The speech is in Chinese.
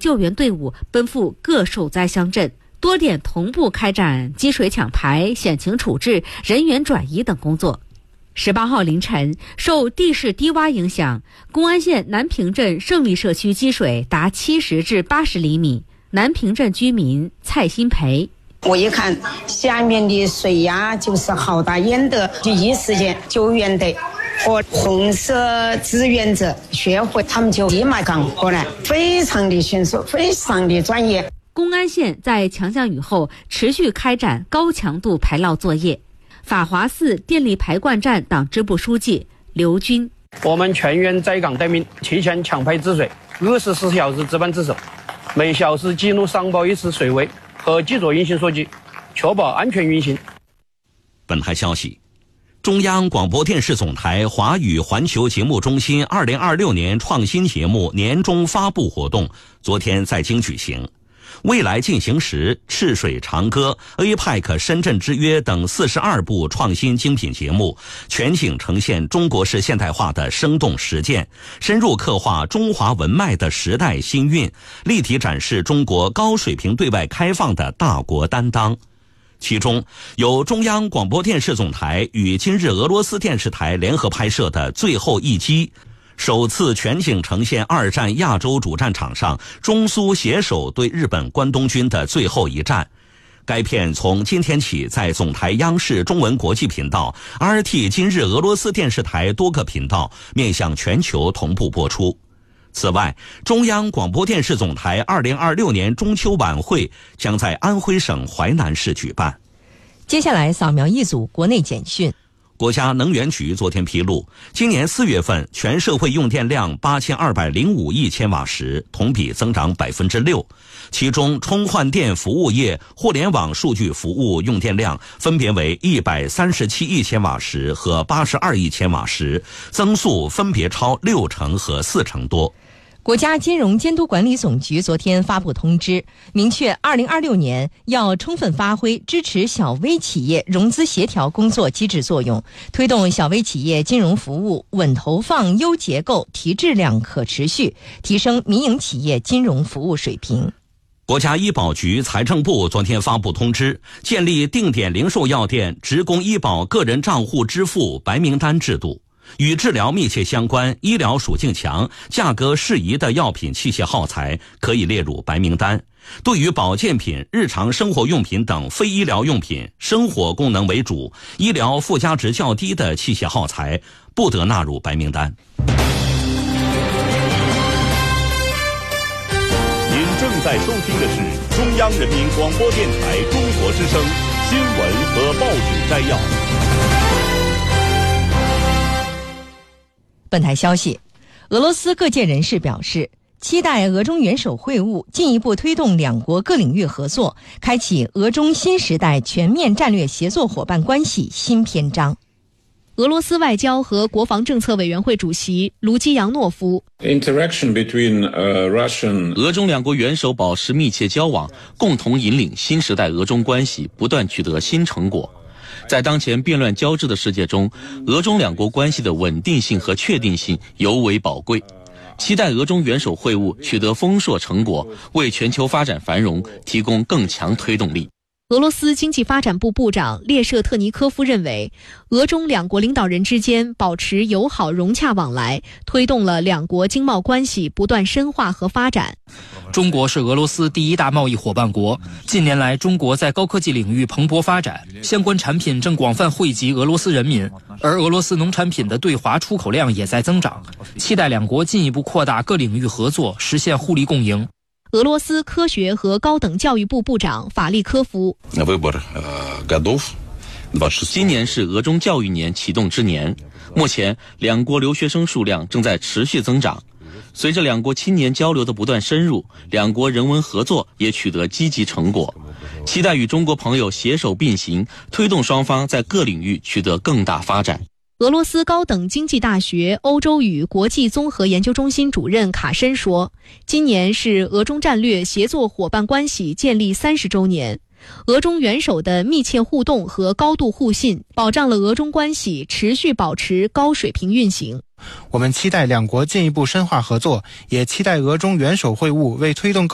救援队伍奔赴各受灾乡镇，多点同步开展积水抢排、险情处置、人员转移等工作。18号凌晨，受地势低洼影响，公安县南平镇胜利社区积水达70至80厘米。南平镇居民蔡新培， 我一看下面的水压就是好大，淹得第一时间救援队和红色志愿者学会他们就立马赶过来，非常的迅速，非常的专业。 公安县在强降雨后持续开展高强度排涝作业。法华寺电力排灌站党支部书记刘军， 我们全员在岗待命，提前抢排治水，24小时值班值守，每小时记录上报一次水位和记着运行数据，确保安全运行。 本台消息，中央广播电视总台华语环球节目中心2026年创新节目年终发布活动昨天在京举行。未来进行时、赤水长歌、APEC 深圳之约等42部创新精品节目，全景呈现中国式现代化的生动实践，深入刻画中华文脉的时代新韵，立体展示中国高水平对外开放的大国担当。其中由中央广播电视总台与今日俄罗斯电视台联合拍摄的《最后一击》，首次全景呈现二战亚洲主战场上中苏携手对日本关东军的最后一战。该片从今天起在总台央视中文国际频道、RT 今日俄罗斯电视台多个频道面向全球同步播出。此外，中央广播电视总台2026年中秋晚会将在安徽省淮南市举办。 接下来扫描一组国内简讯。 国家能源局昨天披露，今年4月份全社会用电量8205亿千瓦时，同比增长6%，其中充换电服务业、互联网数据服务用电量分别为137亿千瓦时和82亿千瓦时，增速分别超60%和40%多。 国家金融监督管理总局昨天发布通知，明确2026年要充分发挥支持小微企业融资协调工作机制作用，推动小微企业金融服务稳投放、优结构、提质量、可持续，提升民营企业金融服务水平。 国家医保局、财政部昨天发布通知，建立定点零售药店职工医保个人账户支付白名单制度。与治疗密切相关、医疗属性强、价格适宜的药品器械耗材可以列入白名单。对于保健品、日常生活用品等非医疗用品、生活功能为主、医疗附加值较低的器械耗材不得纳入白名单。 您正在收听的是中央人民广播电台中国之声新闻和报纸摘要。 本台消息，俄罗斯各界人士表示，期待俄中元首会晤进一步推动两国各领域合作，开启俄中新时代全面战略协作伙伴关系新篇章。 俄罗斯外交和国防政策委员会主席卢基扬诺夫， 俄中两国元首保持密切交往，共同引领新时代俄中关系不断取得新成果。在当前变乱交织的世界中，俄中两国关系的稳定性和确定性尤为宝贵。期待俄中元首会晤取得丰硕成果，为全球发展繁荣提供更强推动力。 俄罗斯经济发展部部长列舍特尼科夫认为，俄中两国领导人之间保持友好融洽往来，推动了两国经贸关系不断深化和发展。 中国是俄罗斯第一大贸易伙伴国，近年来中国在高科技领域蓬勃发展，相关产品正广泛惠及俄罗斯人民，而俄罗斯农产品的对华出口量也在增长，期待两国进一步扩大各领域合作，实现互利共赢。 俄罗斯科学和高等教育部部长法利科夫， 今年是俄中教育年启动之年，目前两国留学生数量正在持续增长。随着两国青年交流的不断深入，两国人文合作也取得积极成果，期待与中国朋友携手并行，推动双方在各领域取得更大发展。 俄罗斯高等经济大学欧洲与国际综合研究中心主任卡申说，今年是俄中战略协作伙伴关系建立30周年，俄中元首的密切互动和高度互信，保障了俄中关系持续保持高水平运行。 我们期待两国进一步深化合作，也期待俄中元首会晤为推动